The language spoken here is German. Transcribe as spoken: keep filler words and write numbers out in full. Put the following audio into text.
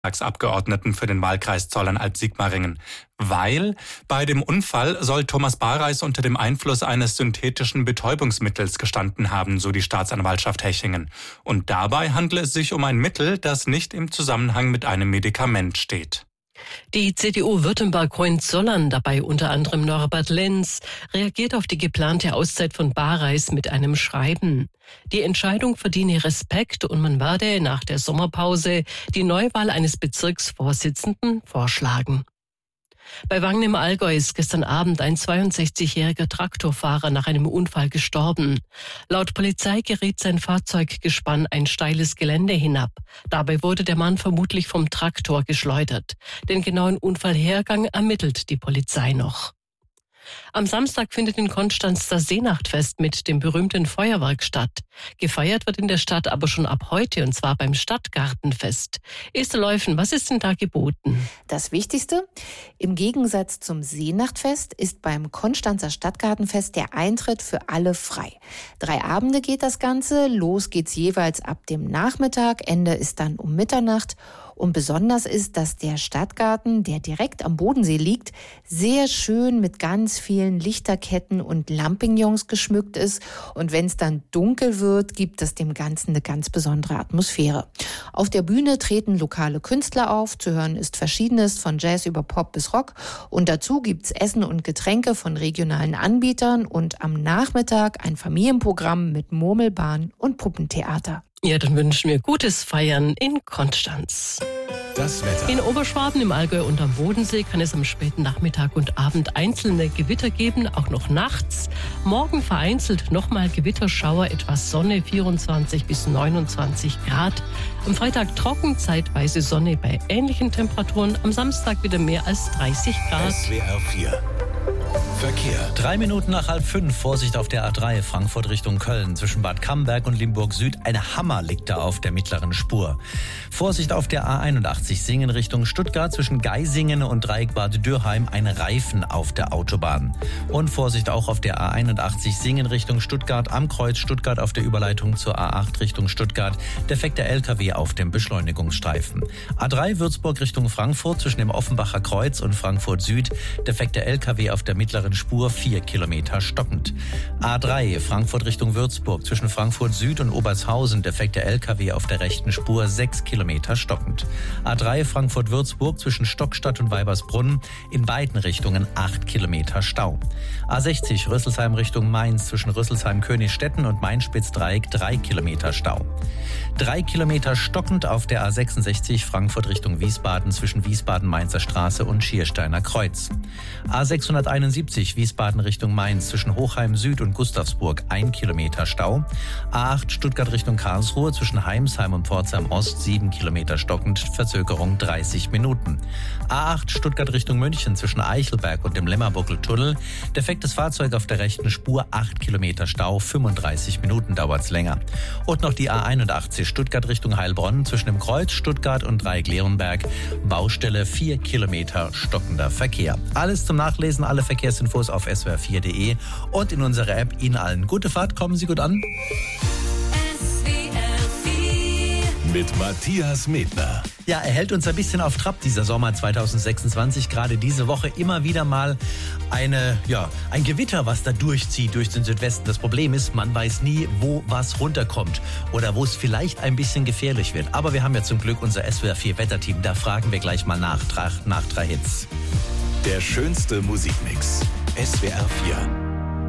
Abgeordneten für den Wahlkreis Zollern-Alt-Sigmaringen. Weil bei dem Unfall soll Thomas Bareis unter dem Einfluss eines synthetischen Betäubungsmittels gestanden haben, so die Staatsanwaltschaft Hechingen. Und dabei handle es sich um ein Mittel, das nicht im Zusammenhang mit einem Medikament steht. Die C D U Württemberg-Hohenzollern, dabei unter anderem Norbert Lenz, reagiert auf die geplante Auszeit von Bareis mit einem Schreiben. Die Entscheidung verdiene Respekt und man werde nach der Sommerpause die Neuwahl eines Bezirksvorsitzenden vorschlagen. Bei Wangen im Allgäu ist gestern Abend ein zweiundsechzigjähriger Traktorfahrer nach einem Unfall gestorben. Laut Polizei geriet sein Fahrzeuggespann ein steiles Gelände hinab. Dabei wurde der Mann vermutlich vom Traktor geschleudert. Den genauen Unfallhergang ermittelt die Polizei noch. Am Samstag findet in Konstanz das Seenachtfest mit dem berühmten Feuerwerk statt. Gefeiert wird in der Stadt aber schon ab heute, und zwar beim Stadtgartenfest. Esther Leufen, was ist denn da geboten? Das Wichtigste: Im Gegensatz zum Seenachtfest ist beim Konstanzer Stadtgartenfest der Eintritt für alle frei. Drei Abende geht das Ganze. Los geht's jeweils ab dem Nachmittag. Ende ist dann um Mitternacht. Und besonders ist, dass der Stadtgarten, der direkt am Bodensee liegt, sehr schön mit ganz vielen Lichterketten und Lampignons geschmückt ist. Und wenn es dann dunkel wird, gibt es dem Ganzen eine ganz besondere Atmosphäre. Auf der Bühne treten lokale Künstler auf. Zu hören ist Verschiedenes, von Jazz über Pop bis Rock. Und dazu gibt's Essen und Getränke von regionalen Anbietern. Und am Nachmittag ein Familienprogramm mit Murmelbahn und Puppentheater. Ja, dann wünschen wir gutes Feiern in Konstanz. Das Wetter. In Oberschwaben, im Allgäu und am Bodensee kann es am späten Nachmittag und Abend einzelne Gewitter geben, auch noch nachts. Morgen vereinzelt nochmal Gewitterschauer, etwas Sonne, vierundzwanzig bis neunundzwanzig Grad. Am Freitag trocken, zeitweise Sonne bei ähnlichen Temperaturen. Am Samstag wieder mehr als dreißig Grad. S W R vier. Verkehr. Drei Minuten nach halb fünf, Vorsicht auf der A drei, Frankfurt Richtung Köln. Zwischen Bad Camberg und Limburg Süd, ein Hammer liegt da auf der mittleren Spur. Vorsicht auf der A einundachtzig, Singen Richtung Stuttgart. Zwischen Geisingen und Dreieck Bad Dürrheim, ein Reifen auf der Autobahn. Und Vorsicht auch auf der A einundachtzig, Singen Richtung Stuttgart, am Kreuz Stuttgart auf der Überleitung zur A acht Richtung Stuttgart. Defekter L K W auf dem Beschleunigungsstreifen. A drei Würzburg Richtung Frankfurt, zwischen dem Offenbacher Kreuz und Frankfurt Süd. Defekter L K W auf der mittleren Spur, vier Kilometer stockend. A drei Frankfurt Richtung Würzburg, zwischen Frankfurt Süd und Obershausen, defekter L K W auf der rechten Spur, sechs Kilometer stockend. A drei Frankfurt Würzburg, zwischen Stockstadt und Weibersbrunn, in beiden Richtungen acht Kilometer Stau. A sechzig Rüsselsheim Richtung Mainz, zwischen Rüsselsheim Königstetten und Main-Spitz-Dreieck, drei Kilometer Stau. drei Kilometer stockend auf der A sechsundsechzig Frankfurt Richtung Wiesbaden, zwischen Wiesbaden-Mainzer Straße und Schiersteiner Kreuz. A sechshunderteinundsiebzig Wiesbaden Richtung Mainz, zwischen Hochheim Süd und Gustavsburg, ein Kilometer Stau. A acht Stuttgart Richtung Karlsruhe, zwischen Heimsheim und Pforzheim Ost, sieben Kilometer stockend, Verzögerung dreißig Minuten. A acht Stuttgart Richtung München, zwischen Eichelberg und dem Lemmerbuckel-Tunnel, defektes Fahrzeug auf der rechten Spur, acht Kilometer Stau, fünfunddreißig Minuten dauert's länger. Und noch die A einundachtzig Stuttgart Richtung Heilbronn, zwischen dem Kreuz Stuttgart und Dreieck-Leonberg, Baustelle, vier Kilometer stockender Verkehr. Alles zum Nachlesen, alle Verkehrsinfos auf S W R vier Punkt de und in unserer App. Ihnen allen gute Fahrt, kommen Sie gut an. S W R vier. Mit Matthias Medner. Ja, er hält uns ein bisschen auf Trab, dieser Sommer zweitausendsechsundzwanzig. Gerade diese Woche immer wieder mal eine, ja, ein Gewitter, was da durchzieht durch den Südwesten. Das Problem ist, man weiß nie, wo was runterkommt oder wo es vielleicht ein bisschen gefährlich wird. Aber wir haben ja zum Glück unser S W R vier Wetterteam. Da fragen wir gleich mal nach, nach drei Hits. Der schönste Musikmix. S W R vier.